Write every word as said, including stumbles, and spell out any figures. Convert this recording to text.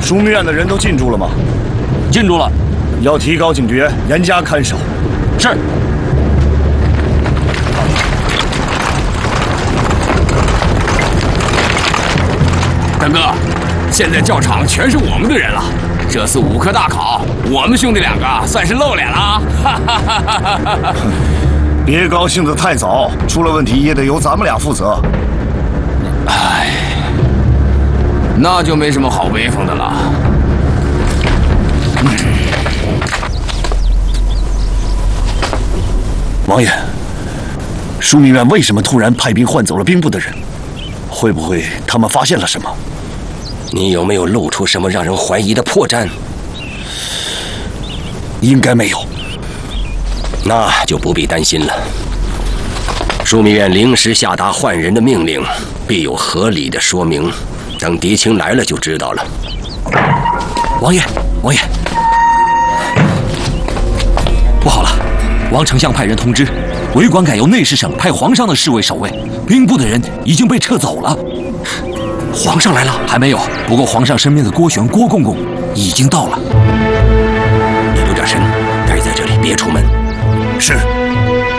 枢密院的人都进驻了吗？ 进驻了。 要提高警觉，严加看守。 是。 大哥，现在教场全是我们的人了。这次五科大考，我们兄弟两个算是露脸了啊！哈哈哈哈哈哈！ 别高兴得太早，出了问题也得由咱们俩负责。 唉，那就没什么好威风的了。嗯、 王爷，枢密院为什么突然派兵换走了兵部的人？会不会他们发现了什么？ 你有没有露出什么让人怀疑的破绽？ 应该没有。 那就不必担心了。枢密院临时下达换人的命令，必有合理的说明。等狄青来了就知道了。 王爷，王爷，不好了！王丞相派人通知，为官改由内侍省派皇上的侍卫守卫，兵部的人已经被撤走了。 皇上来了？ 还没有，不过皇上身边的郭玄、郭公公已经到了。 你留点神，待在这里，别出门。 是。